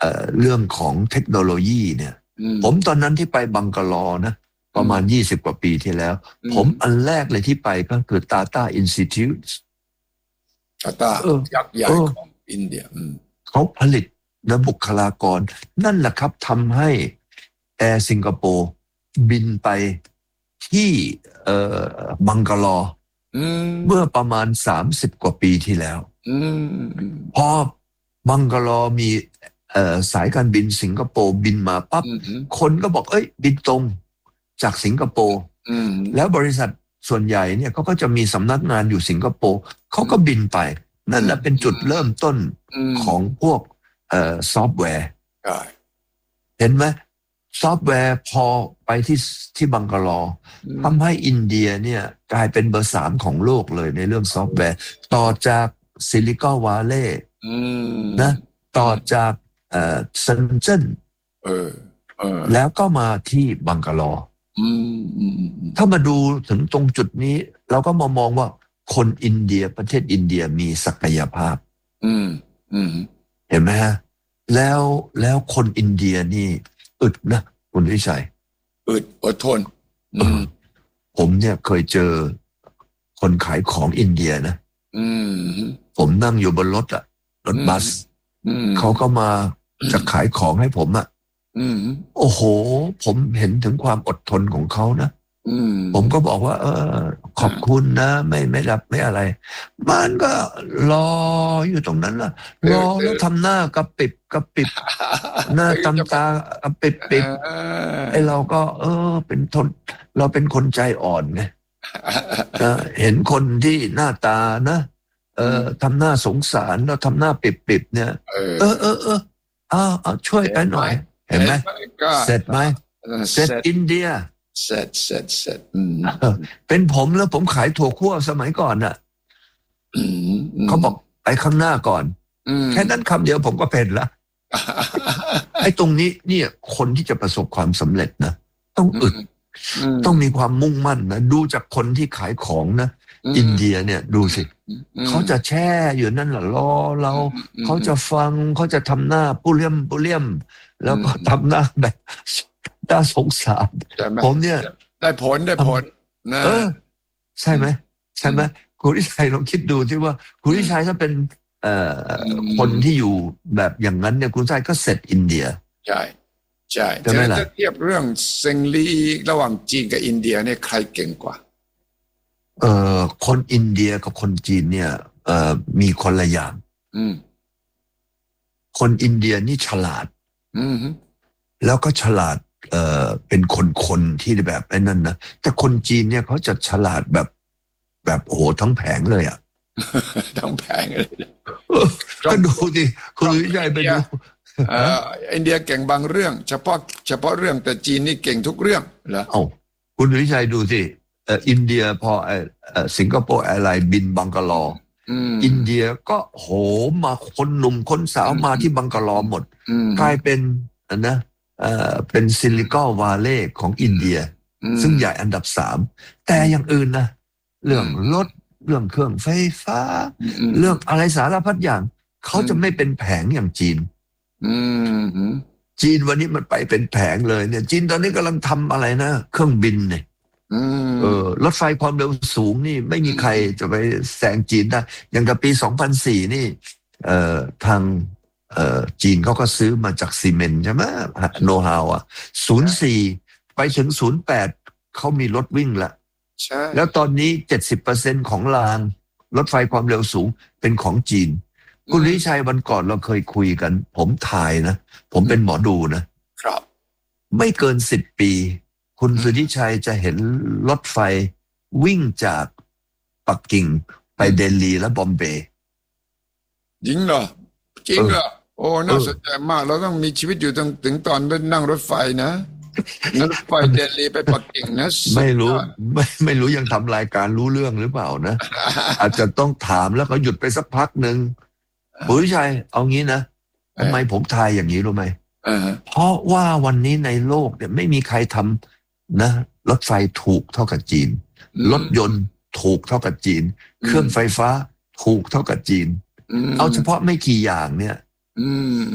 เรื่องของเทคโนโลยีเนี่ยผมตอนนั้นที่ไปบังกาลอนะประมาณ20 กว่าปีที่แล้วผมอันแรกเลยที่ไปก็คือ Tata Institute Tata ยักษ์ใหญ่ของอินเดียเขาผลิตบุคลากรนั่นแหละครับทำให้แอร์สิงคโปร์บินไปที่บังกาลอเมื่อประมาณ30 กว่าปีที่แล้วพอบังกาลอมีสายการบินสิงคโปร์บินมาปั๊บคนก็บอกบินตรงจากสิงคโปร์แล้วบริษัทส่วนใหญ่เนี่ยเขาก็จะมีสำนักงานอยู่สิงคโปร์เขาก็บินไปนั่นแหละเป็นจุดเริ่มต้นของพวกซอฟต์แวร์เห็นไหมซอฟต์แวร์พอไปที่บังกาลอทำให้อินเดียเนี่ยกลายเป็นเบอร์ 3ของโลกเลยในเรื่องซอฟต์แวร์ต่อจากซิลิคอนวัลเลย์นะต่อจากเซนเจิ้นแล้วก็มาที่บังกาลอถ้ามาดูถึงตรงจุดนี้เราก็มองว่าคนอินเดียประเทศอินเดียมีศักยภาพเห็นไหมฮะแล้วคนอินเดียนี่อึดนะคุณวิชัยอึดอดทนผมเนี่ยเคยเจอคนขายของอินเดียนะผมนั่งอยู่บนรถบัสเขาก็มาจะขายของให้ผมโอ้โหผมเห็นถึงความอดทนของเขานะผมก็บอกว่าขอบคุณนะไม่รับไม่อะไรมันก็รออยู่ตรงนั้นล่ะรอแล้วทำหน้ากระปิบหน้าตำตากระปิบไอเราก็เป็นเราเป็นคนใจอ่อนไงเห็นคนที่หน้าตานะทำหน้าสงสารแล้วทำหน้าปิบเนี่ยช่วยกันหน่อยเห็นไหมเสร็จไหมเสร็จอินเดียเสร็จเป็นผมแล้วผมขายถั่วคั่วสมัยก่อนเขาบอกไปข้างหน้าก่อนแค่นั้นคำเดียวผมก็เป็นละไอ้ตรงนี้เนี่ยคนที่จะประสบความสำเร็จนะต้องอึดต้องมีความมุ่งมั่นนะดูจากคนที่ขายของนะอินเดียเนี่ยดูสิเขาจะแช่อยู่นั่นแหละรอเราเขาจะฟังเขาจะทำหน้าปุเลี่ยมแล้วก็ทำหน้าแบบน่าสงสารผมเนี่ยได้ผลนะใช่ไหมคุณวิชัยลองคิดดูที่ว่าคุณวิชัยถ้าเป็นคนที่อยู่แบบอย่างนั้นเนี่ยคุณวิชัยก็เสร็จอินเดียใช่จะเทียบเรื่องเซงลีระหว่างจีนกับอินเดียเนี่ยใครเก่งกว่าคนอินเดียกับคนจีนเนี่ยมีคนละอย่างคนอินเดียนี่ฉลาดแล้วก็ฉลาดเป็นคนที่แบบไอ้นั่นนะแต่คนจีนเนี่ยเขาจะฉลาดแบบโอ้โหทั้งแผงเลยทั้งแผงเลยก็ดูดิคุณวิชัยไปดูอินเดียเก่งบางเรื่องเฉพาะเรื่องแต่จีนนี่เก่งทุกเรื่องเหรอคุณวิชัยดูสิอินเดียพอสิงคโปร์แอร์ไลน์บินบังกาลออินเดียก็โหมาคนหนุ่มคนสาวมาที่บังกาลอหมดกลายเป็นนะเป็นซิลิคอนวัลเลย์ของอินเดียซึ่งใหญ่อันดับ3แต่อย่างอื่นนะเรื่องรถเรื่องเครื่องไฟฟ้าเรื่องอะไรสารพัดอย่างเขาจะไม่เป็นแผงอย่างจีนจีนวันนี้มันไปเป็นแผงเลยเนี่ยจีนตอนนี้กำลังทำอะไรนะเครื่องบินเนี่ยรถไฟความเร็วสูงนี่ไม่มีใครจะไปแซงจีนได้อย่างกับปี2004นี่ทางจีนเขาก็ซื้อมาจากซีเมนต์ใช่ไหมโนฮาว04ไปถึง08เขามีรถวิ่งละแล้วตอนนี้ 70% ของรางรถไฟความเร็วสูงเป็นของจีนคุณวิชัยวันก่อนเราเคยคุยกันผมถ่ายนะผมเป็นหมอดูนะครับไม่เกิน10 ปีคุณสุทธิชัยจะเห็นรถไฟวิ่งจากปักกิ่งไปเดลีและบอมเบย์จริงเหรอโอ้น่าสนใจมากเราต้องมีชีวิตอยู่ถึงตอนนั่งรถไฟนะรถไฟเดลีไปปักกิ่งนะไม่รู้ยังทำรายการรู้เรื่องหรือเปล่านะ อาจจะต้องถามแล้วก็หยุดไปสักพักหนึ่งคุณวิชัยเอางี้นะทำไมผมทายอย่างนี้รู้ไหมเพราะว่าวันนี้ในโลกเนี่ยไม่มีใครทำนะรถไฟถูกเท่ากับจีนรถยนต์ถูกเท่ากับจีนเครื่องไฟฟ้าถูกเท่ากับจีนเอาเฉพาะไม่กี่อย่างเนี่ย